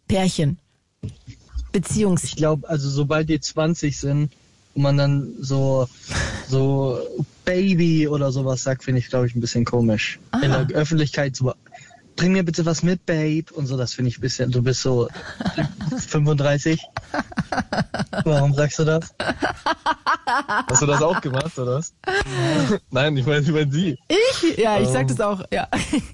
Pärchen? Ich glaube, also sobald die 20 sind und man dann so Baby oder sowas sagt, finde ich, glaube ich, ein bisschen komisch. Ah. In der Öffentlichkeit so, bring mir bitte was mit, Babe, und so, das finde ich ein bisschen, du bist so 35. Warum sagst du das? Hast du das auch gemacht, oder was? Nein, ich meine sie. Ich? Ja, ich sag das auch, ja.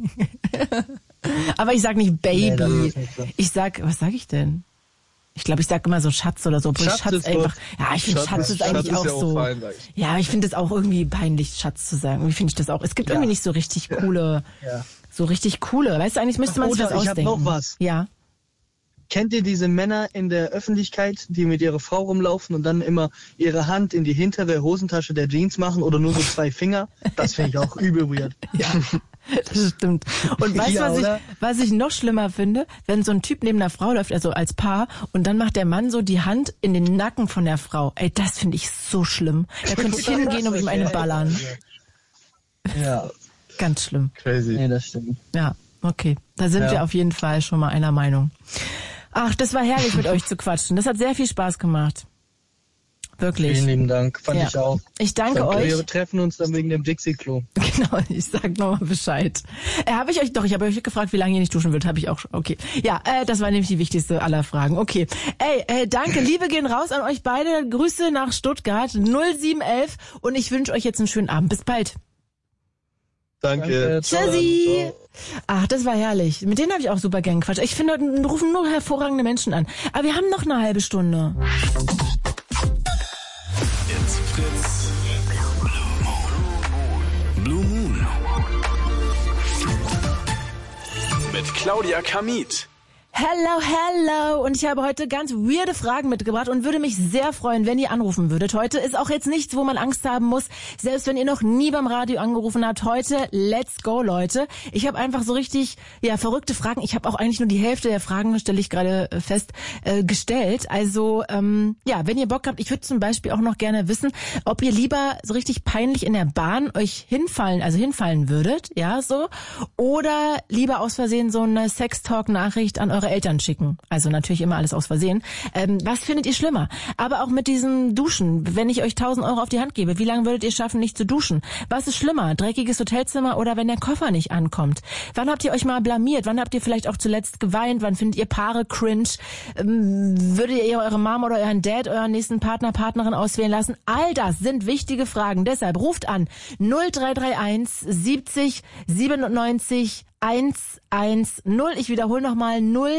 Aber ich sag nicht Baby. Nee, nicht so. Ich sag, was sag ich denn? Ich glaube, ich sag immer so Schatz oder so. Obwohl Schatz ist einfach. gut. Ja, ich finde Schatz ist eigentlich Schatz auch ist ja so. fein, sag ich. Ja, ich finde es auch irgendwie peinlich, Schatz zu sagen. Wie finde ich das auch? Es gibt irgendwie nicht so richtig coole. Ja. So richtig coole. Weißt du, eigentlich müsste man sich Oder was ich ausdenken. hab noch was. Ja. Kennt ihr diese Männer in der Öffentlichkeit, die mit ihrer Frau rumlaufen und dann immer ihre Hand in die hintere Hosentasche der Jeans machen oder nur so 2 Finger? Das finde ich auch übel weird. Ja, das stimmt. Und weißt du, Ja, was ich noch schlimmer finde? Wenn so ein Typ neben einer Frau läuft, also als Paar, und dann macht der Mann so die Hand in den Nacken von der Frau. Ey, das finde ich so schlimm. Da könnte ich hingehen und ihm eine ballern. Ja, Ganz schlimm. Crazy. nee, das stimmt. Ja, okay. Da sind Ja. wir auf jeden Fall schon mal einer Meinung. Ach, das war herrlich mit euch zu quatschen. Das hat sehr viel Spaß gemacht. Wirklich. Vielen lieben Dank, fand Ja. ich auch. Ich danke euch. Wir treffen uns dann wegen dem Dixie-Klo. Genau, ich sag nochmal Bescheid. Ich habe euch gefragt, wie lange ihr nicht duschen würdet, habe ich auch schon. Okay. Ja, das war nämlich die wichtigste aller Fragen. Okay. Danke, Liebe gehen raus an euch beide. Grüße nach Stuttgart 0711 und ich wünsche euch jetzt einen schönen Abend. Bis bald. Danke. Tschüssi. Ach, das war herrlich. Mit denen habe ich auch super gern gequatscht. Ich finde, rufen nur hervorragende Menschen an. Aber wir haben noch eine halbe Stunde. It's Fritz. Blue Moon. Mit Claudia Kamit. Hello. Und ich habe heute ganz weirde Fragen mitgebracht und würde mich sehr freuen, wenn ihr anrufen würdet. Heute ist auch jetzt nichts, wo man Angst haben muss. Selbst wenn ihr noch nie beim Radio angerufen habt. Heute, let's go, Leute. Ich habe einfach so richtig, verrückte Fragen. Ich habe auch eigentlich nur die Hälfte der Fragen, stelle ich gerade fest, gestellt. Also, wenn ihr Bock habt, ich würde zum Beispiel auch noch gerne wissen, ob ihr lieber so richtig peinlich in der Bahn euch hinfallen würdet, ja, so. Oder lieber aus Versehen so eine Sextalk-Nachricht an eure Eltern schicken. Also natürlich immer alles aus Versehen. Was findet ihr schlimmer? Aber auch mit diesem Duschen. Wenn ich euch 1.000 Euro auf die Hand gebe, wie lange würdet ihr schaffen, nicht zu duschen? Was ist schlimmer? Dreckiges Hotelzimmer oder wenn der Koffer nicht ankommt? Wann habt ihr euch mal blamiert? Wann habt ihr vielleicht auch zuletzt geweint? Wann findet ihr Paare cringe? Würdet ihr eure Mom oder euren Dad, euren nächsten Partner, Partnerin auswählen lassen? All das sind wichtige Fragen. Deshalb ruft an 0331 70 97 110. Ich wiederhole nochmal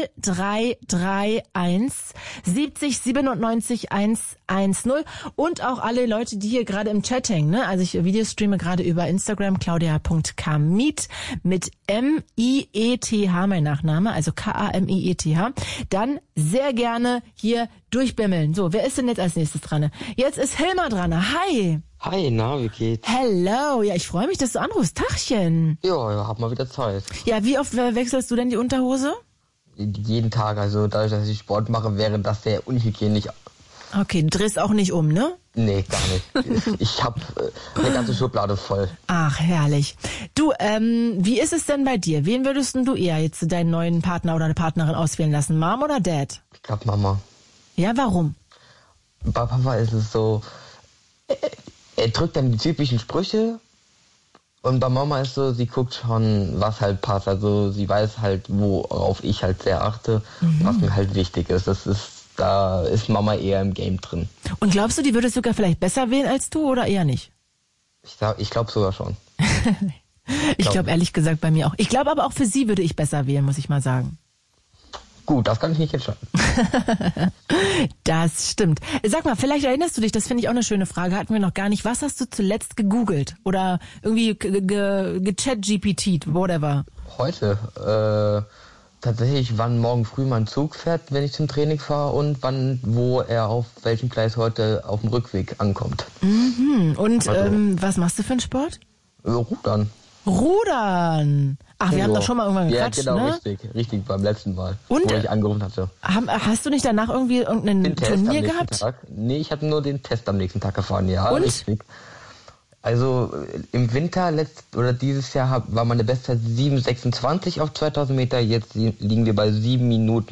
0331 70 97 110. Und auch alle Leute, die hier gerade im Chat hängen, ne? Also ich Videostreame gerade über Instagram, claudia.kamit mit M-I-E-T-H, mein Nachname, also K-A-M-I-E-T-H. Dann sehr gerne hier durchbimmeln. So, wer ist denn jetzt als nächstes dran? Jetzt ist Hilmar dran. Hi. Hi, na, wie geht's? Hello. Ja, ich freue mich, dass du anrufst. Tachchen. Ja, hab mal wieder Zeit. Ja, wie oft wechselst du denn die Unterhose? Jeden Tag, also dadurch, dass ich Sport mache, wäre das sehr unhygienisch. Okay, du drehst auch nicht um, ne? Nee, gar nicht. Ich hab eine ganze Schublade voll. Ach, herrlich. Du, wie ist es denn bei dir? Wen würdest denn du eher jetzt deinen neuen Partner oder eine Partnerin auswählen lassen? Mom oder Dad? Ich glaub Mama. Ja, warum? Bei Papa ist es so, er drückt dann die typischen Sprüche und bei Mama ist so, sie guckt schon, was halt passt. Also sie weiß halt, worauf ich halt sehr achte, was mir halt wichtig ist. Da ist Mama eher im Game drin. Und glaubst du, die würde es sogar vielleicht besser wählen als du oder eher nicht? Ich glaube sogar schon. Ich glaube ehrlich gesagt bei mir auch. Ich glaube aber auch für sie würde ich besser wählen, muss ich mal sagen. Gut, das kann ich nicht entscheiden. Das stimmt. Sag mal, vielleicht erinnerst du dich, das finde ich auch eine schöne Frage, hatten wir noch gar nicht. Was hast du zuletzt gegoogelt? Oder irgendwie gechat-GPT, whatever? Heute, tatsächlich, wann morgen früh mein Zug fährt, wenn ich zum Training fahre und wo er auf welchem Gleis heute auf dem Rückweg ankommt. Mhm. Und Also, was machst du für einen Sport? Rudern. Rudern! Ach, wir haben doch schon mal irgendwann gequatscht, ja, genau, ne? richtig, beim letzten Mal, Und? wo ich angerufen hatte. Hast du nicht danach irgendwie irgendein Turnier gehabt? Tag. Nee, ich habe nur den Test am nächsten Tag gefahren, ja, Und? richtig. Also im Winter dieses Jahr war meine Bestzeit 7,26 auf 2000 Meter, jetzt liegen wir bei 7 Minuten